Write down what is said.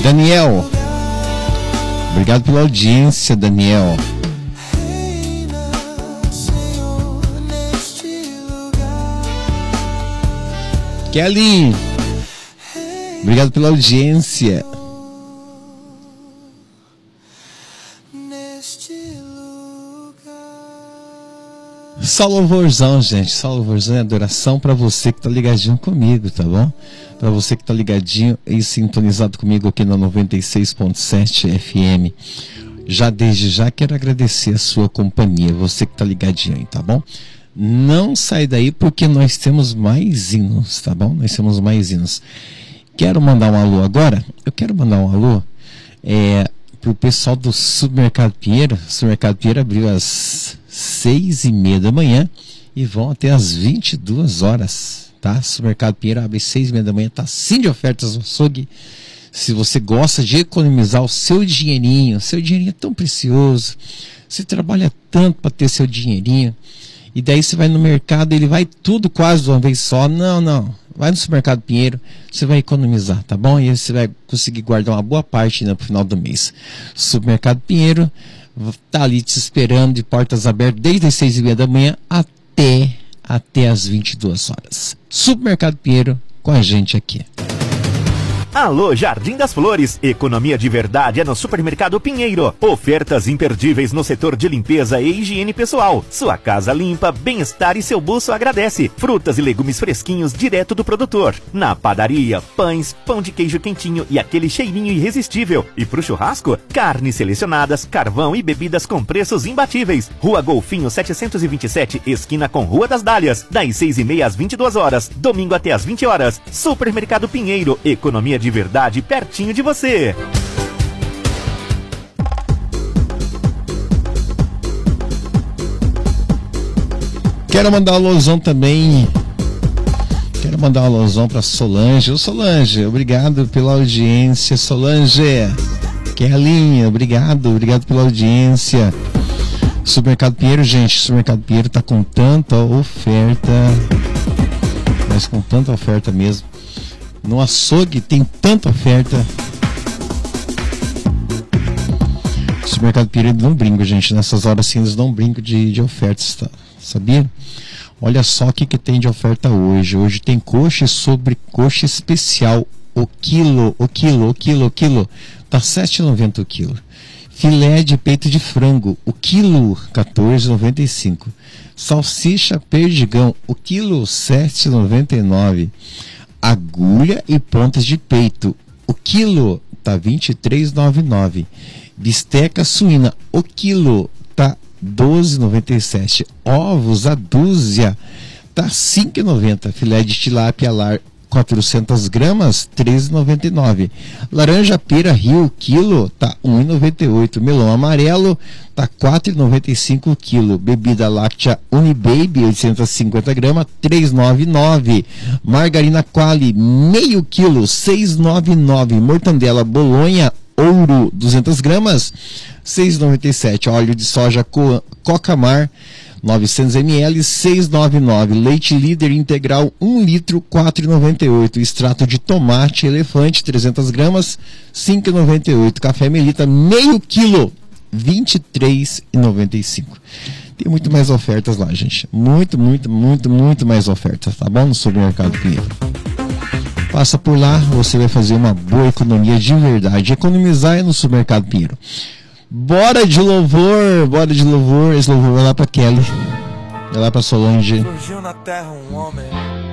Daniel, obrigado pela audiência, Daniel. Kelly, obrigado pela audiência. Só louvorzão, gente. Só louvorzão e adoração pra você que tá ligadinho comigo, tá bom? Pra você que tá ligadinho e sintonizado comigo aqui na 96.7 FM. Já desde já quero agradecer a sua companhia, você que tá ligadinho aí, tá bom? Não sai daí porque nós temos mais hinos, tá bom? Nós temos mais hinos. Quero mandar um alô agora. Eu quero mandar um alô pro pessoal do Supermercado Pinheiro. O Supermercado Pinheiro abriu às 6h30 da manhã e vão até às 22 horas, tá? Supermercado Pinheiro abre às 6h30 da manhã, tá sim de ofertas no açougue. Se você gosta de economizar o seu dinheirinho é tão precioso. Você trabalha tanto para ter seu dinheirinho. E daí você vai no mercado, ele vai tudo quase de uma vez só. Não. Vai no Supermercado Pinheiro, você vai economizar, tá bom? E aí você vai conseguir guardar uma boa parte no final do mês. Supermercado Pinheiro tá ali te esperando, de portas abertas, desde as 6h30 da manhã até as 22 horas. Supermercado Pinheiro com a gente aqui. Alô, Jardim das Flores. Economia de verdade é no Supermercado Pinheiro. Ofertas imperdíveis no setor de limpeza e higiene pessoal. Sua casa limpa, bem-estar e seu bolso agradece. Frutas e legumes fresquinhos direto do produtor. Na padaria, pães, pão de queijo quentinho e aquele cheirinho irresistível. E pro churrasco, carnes selecionadas, carvão e bebidas com preços imbatíveis. Rua Golfinho 727, esquina com Rua das Dálias. Das 6h30 às 22 horas. Domingo até às 20 horas. Supermercado Pinheiro. Economia de verdade pertinho de você. Quero mandar um alôzão também. Quero mandar um alôzão para Solange. Ô Solange, obrigado pela audiência. Solange, Kelly, obrigado pela audiência. Supermercado Pinheiro, gente, Supermercado Pinheiro tá com tanta oferta, mas com tanta oferta mesmo. No açougue tem tanta oferta. O Supermercado Pinheiro não brinca, gente. Nessas horas assim eles não brincam de ofertas, tá? Sabia? Olha só o que tem de oferta hoje. Hoje tem coxa e sobrecoxa especial. O quilo. Tá R$ 7,90 o quilo. Filé de peito de frango. O quilo, R$ 14,95. Salsicha perdigão. O quilo, R$ 7,99. Agulha e pontas de peito. O quilo tá R$ 23,99. Bisteca suína. O quilo tá R$ 12,97. Ovos a dúzia tá R$ 5,90. Filé de tilápia lar 400 gramas, R$ 13,99. Laranja pera Rio, quilo, tá R$ 1,98. Melão amarelo, tá R$ 4,95 o quilo. Bebida láctea Unibaby, 850 gramas, R$ 3,99. Margarina Quali, meio quilo, R$ 6,99. Mortandela Bolonha, ouro, 200 gramas, R$ 6,97. Óleo de soja Cocamar, 900 ml, 6,99. Leite líder integral 1 litro, 4,98. Extrato de tomate elefante 300 gramas, 5,98. Café Melita meio quilo, 23,95. Tem muito mais ofertas lá, gente. Muito mais ofertas, tá bom? No Supermercado Pinheiro. Passa por lá, você vai fazer uma boa economia de verdade. Economizar é no Supermercado Pinheiro. Bora de louvor. Esse louvor vai lá pra Kelly, vai lá pra Solange. Surgiu na terra um homem